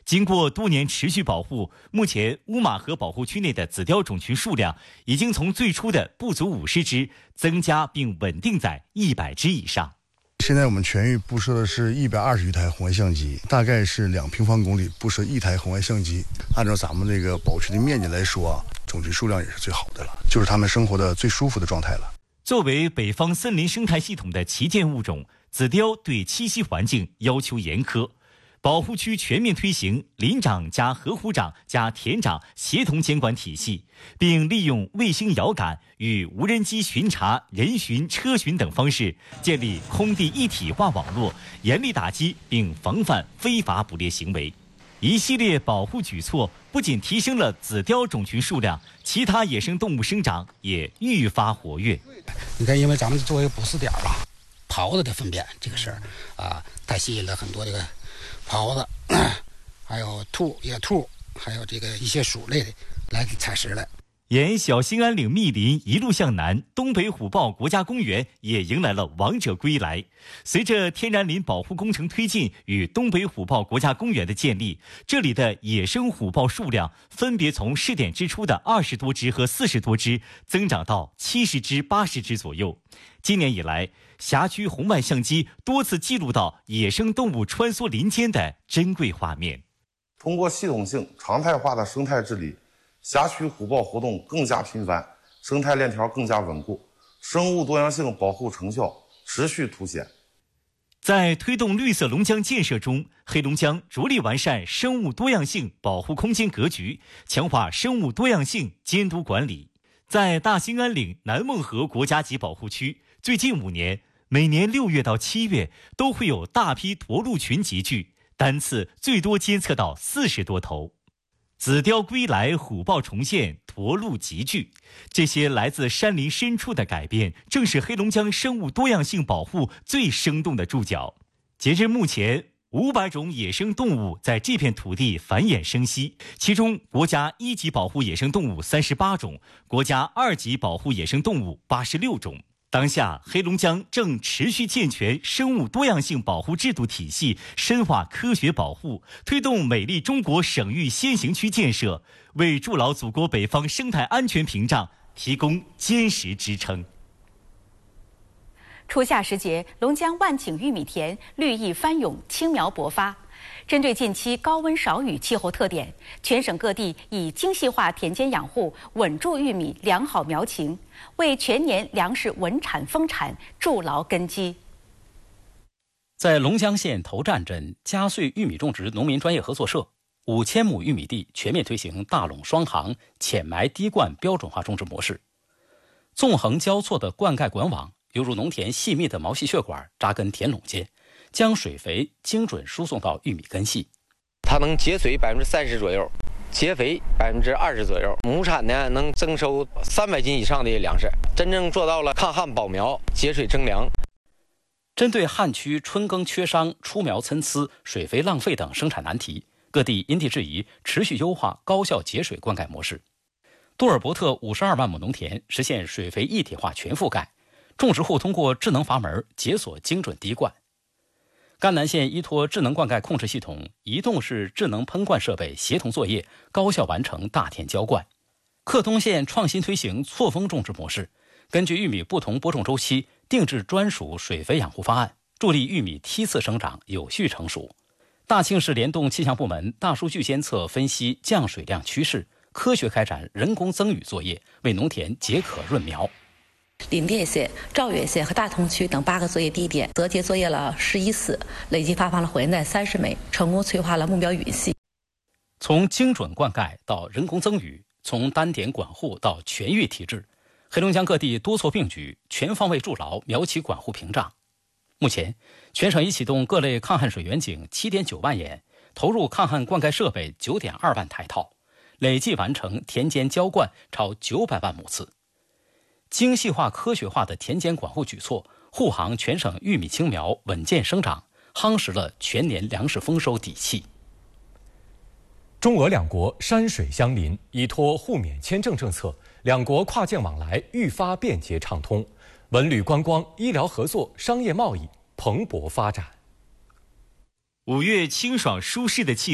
经过多年持续保护，目前乌马河保护区内的紫貂种群数量已经从最初的不足50只，增加并稳定在100只以上。 现在我们全域布设的是120余台红外相机，大概是2平方公里布设1台红外相机。按照咱们这个保护区的面积来说啊，种群数量也是最好的了，就是它们生活的最舒服的状态了。 作为北方森林生态系统的旗舰物种，紫貂对栖息环境要求严苛。保护区全面推行林长加河湖长加田长协同监管体系，并利用卫星遥感与无人机巡查、人巡、车巡等方式建立空地一体化网络，严厉打击并防范非法捕猎行为。一系列保护举措不仅提升了紫貂种群数量，其他野生动物生长也愈发活跃。 你看，因为咱们作为捕食点吧，狍子的粪便这个事儿啊，它吸引了很多这个狍子，还有野兔，还有这个一些鼠类的来采食来。 沿小兴安岭密林一路向南，东北虎豹国家公园也迎来了王者归来。随着天然林保护工程推进与东北虎豹国家公园的建立，这里的野生虎豹数量分别从试点之初的20多只和40多只，增长到70只、80只左右。今年以来，辖区红外相机多次记录到野生动物穿梭林间的珍贵画面。 通过系统性、常态化的生态治理，辖区虎豹活动更加频繁，生态链条更加稳固，生物多样性保护成效持续凸显。 在推动绿色龙江建设中，黑龙江着力完善生物多样性保护空间格局，强化生物多样性监督管理。在大兴安岭南孟河国家级保护区，最近5年，每年6月到7月都会有大批驼鹿群集聚，单次最多监测到40多头。紫貂归来，虎豹重现，驼鹿集聚，这些来自山林深处的改变，正是黑龙江生物多样性保护最生动的注脚。截至目前，500种野生动物在这片土地繁衍生息，其中国家1级保护野生动物38种，国家2级保护野生动物86种。当下，黑龙江正持续健全生物多样性保护制度体系，深化科学保护，推动美丽中国省域先行区建设，为筑牢祖国北方生态安全屏障提供坚实支撑。 初夏时节，龙江万顷玉米田绿意翻涌，青苗勃发。针对近期高温少雨气候特点，全省各地以精细化田间养护稳住玉米良好苗情，为全年粮食稳产丰产筑牢根基。 在龙江县头站镇嘉穗玉米种植农民专业合作社，5000亩玉米地全面推行大垄双行浅埋滴灌标准化种植模式，纵横交错的灌溉管网犹如农田细密的毛细血管扎根田垄间，将水肥精准输送到玉米根系。 它能节水30%左右，节肥20%左右，亩产呢能增收300斤以上的粮食，真正做到了抗旱保苗、节水增粮。 针对旱区春耕缺伤、出苗参差、水肥浪费等生产难题，各地因地制宜持续优化高效节水灌溉模式。多尔伯特52万亩农田实现水肥一体化全覆盖，种植户通过智能阀门解锁精准滴灌。甘南县依托智能灌溉控制系统、移动式智能喷灌设备协同作业，高效完成大田浇灌。克东县创新推行错峰种植模式，根据玉米不同播种周期定制专属水肥养护方案，助力玉米梯次生长有序成熟。大庆市联动气象部门大数据监测分析降水量趋势，科学开展人工增雨作业，为农田解渴润苗。 林甸县、赵源县和大同区等8个作业地点择节作业了11次，累计发放了火焰弹30枚，成功催化了目标允系。 从精准灌溉到人工增雨，从单点管护到全域提质，黑龙江各地多措并举，全方位筑牢苗期管护屏障。目前，全省已启动各类抗旱水远景7.9万眼，投入抗旱灌溉设备9.2万台套，累计完成田间浇灌超900万亩次。精细化、科学化的田间管护举措，护航全省玉米青苗稳健生长，夯实了全年粮食丰收底气。 中俄两国山水相邻，依托互免签证政策，两国跨境往来愈发便捷畅通，文旅观光、医疗合作、商业贸易蓬勃发展。 5月清爽舒适的气